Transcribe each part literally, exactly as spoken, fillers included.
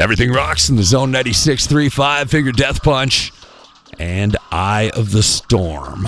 Everything Rocks in the Zone ninety-six three five, Figure Death Punch, and Eye of the Storm.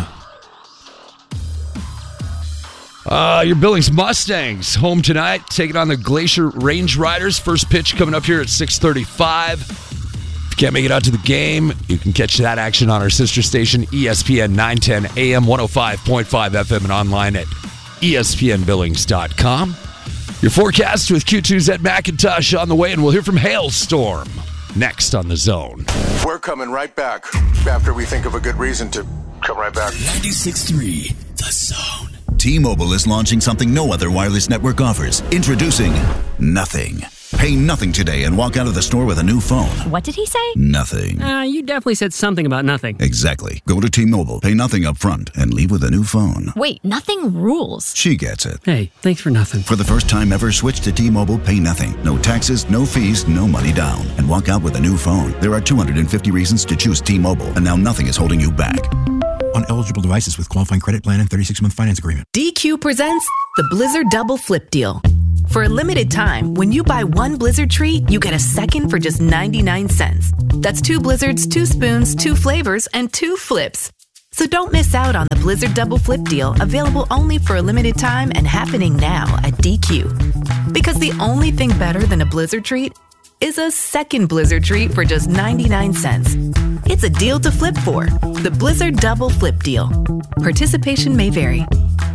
Uh, your Billings Mustangs home tonight, taking on the Glacier Range Riders. First pitch coming up here at six thirty-five. If you can't make it out to the game, you can catch that action on our sister station, E S P N nine ten A M, one oh five point five F M, and online at E S P N Billings dot com. Your forecast with Q two's Ed McIntosh on the way, and we'll hear from Hailstorm next on The Zone. We're coming right back after we think of a good reason to come right back. ninety-six point three, The Zone. T-Mobile is launching something no other wireless network offers. Introducing Nothing. Pay nothing today and walk out of the store with a new phone. What did he say? Nothing. Uh, you definitely said something about nothing. Exactly. Go to T-Mobile, pay nothing up front, and leave with a new phone. Wait, nothing rules. She gets it. Hey, thanks for nothing. For the first time ever, switch to T-Mobile, pay nothing. No taxes, no fees, no money down. And walk out with a new phone. There are two hundred fifty reasons to choose T-Mobile, and now nothing is holding you back. On eligible devices with qualifying credit plan and thirty-six month finance agreement. D Q presents the Blizzard Double Flip Deal. For a limited time, when you buy one Blizzard treat, you get a second for just ninety-nine cents. That's two Blizzards, two spoons, two flavors, and two flips. So don't miss out on the Blizzard Double Flip Deal, available only for a limited time and happening now at D Q. Because the only thing better than a Blizzard treat is a second Blizzard treat for just ninety-nine cents. It's a deal to flip for. The Blizzard Double Flip Deal. Participation may vary.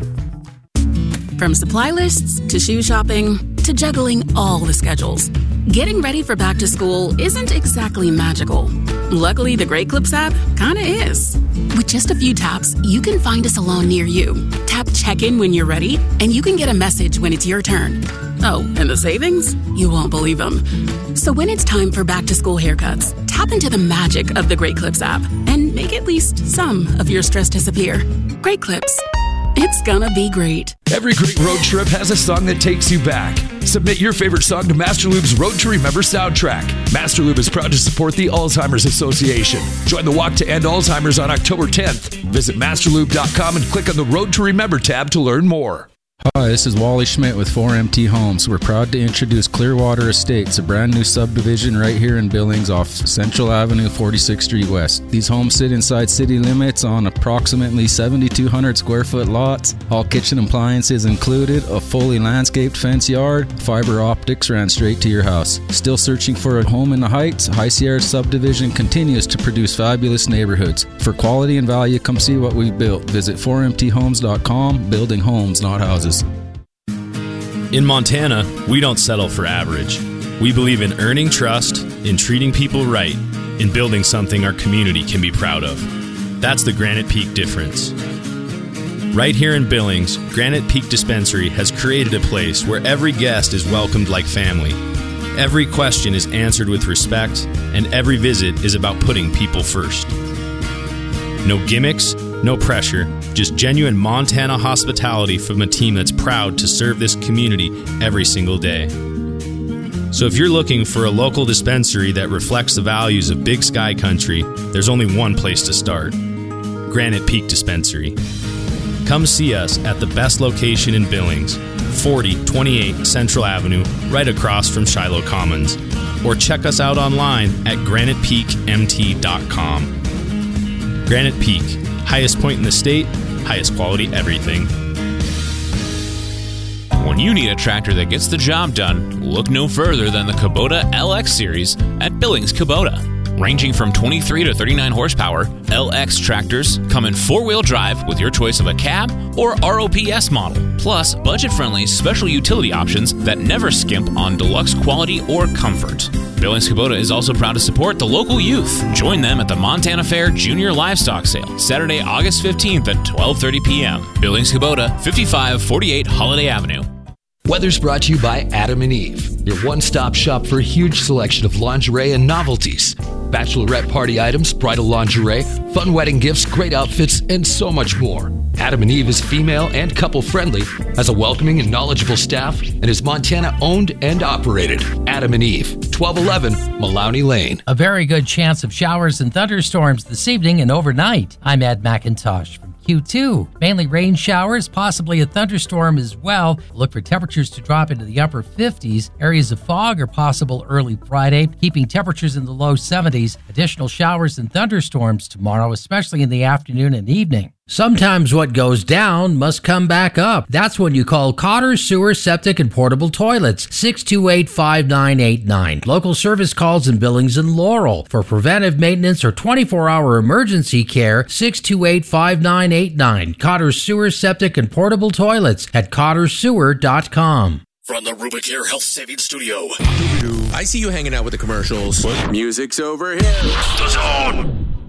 From supply lists to shoe shopping to juggling all the schedules, getting ready for back to school isn't exactly magical. Luckily, the Great Clips app kinda is. With just a few taps, you can find a salon near you. Tap check-in when you're ready, and you can get a message when it's your turn. Oh, and the savings? You won't believe them. So when it's time for back to school haircuts, tap into the magic of the Great Clips app and make at least some of your stress disappear. Great Clips. It's gonna be great. Every great road trip has a song that takes you back. Submit your favorite song to Master Lube's Road to Remember soundtrack. Master Lube is proud to support the Alzheimer's Association. Join the Walk to End Alzheimer's on October tenth. Visit master lube dot com and click on the Road to Remember tab to learn more. Hi, this is Wally Schmidt with four M T Homes. We're proud to introduce Clearwater Estates, a brand new subdivision right here in Billings off Central Avenue, forty-sixth Street West. These homes sit inside city limits on approximately seventy-two hundred square foot lots. All kitchen appliances included, a fully landscaped fence yard, fiber optics ran straight to your house. Still searching for a home in the Heights? High Sierra Subdivision continues to produce fabulous neighborhoods. For quality and value, come see what we've built. Visit four M T homes dot com, building homes, not houses. In Montana, we don't settle for average. We believe in earning trust, in treating people right, in building something our community can be proud of. That's the Granite Peak difference. Right here in Billings, Granite Peak Dispensary has created a place where every guest is welcomed like family. Every question is answered with respect, and every visit is about putting people first. No gimmicks, no pressure, just genuine Montana hospitality from a team that's proud to serve this community every single day. So if you're looking for a local dispensary that reflects the values of Big Sky Country, there's only one place to start: Granite Peak Dispensary. Come see us at the best location in Billings, forty twenty-eight Central Avenue, right across from Shiloh Commons. Or check us out online at granite peak m t dot com. Granite Peak, highest point in the state, highest quality everything. When you need a tractor that gets the job done, look no further than the Kubota L X Series at Billings Kubota. Ranging from twenty-three to thirty-nine horsepower, L X tractors come in four-wheel drive with your choice of a cab or R O P S model, plus budget-friendly special utility options that never skimp on deluxe quality or comfort. Billings Kubota is also proud to support the local youth. Join them at the Montana Fair Junior Livestock Sale, Saturday, August fifteenth at twelve thirty p.m. Billings Kubota, fifty-five forty-eight Holiday Avenue. Weather's brought to you by Adam and Eve, your one-stop shop for a huge selection of lingerie and novelties. Bachelorette party items, bridal lingerie, fun wedding gifts, great outfits, and so much more. Adam and Eve is female and couple-friendly, has a welcoming and knowledgeable staff, and is Montana-owned and operated. Adam and Eve, twelve eleven Maloney Lane. A very good chance of showers and thunderstorms this evening and overnight. I'm Ed McIntosh from Q Q two. Mainly rain showers, possibly a thunderstorm as well. Look for temperatures to drop into the upper fifties. Areas of fog are possible early Friday, keeping temperatures in the low seventies. Additional showers and thunderstorms tomorrow, especially in the afternoon and evening. Sometimes what goes down must come back up. That's when you call Cotter Sewer, Septic, and Portable Toilets, six two eight, five nine eight nine. Local service calls in Billings and Laurel. For preventive maintenance or twenty-four hour emergency care, six two eight, five nine eight nine. Cotter Sewer, Septic, and Portable Toilets at cotter sewer dot com. From the Rubicare Health Savings Studio. I see you hanging out with the commercials. What? Music's over here. The Zone.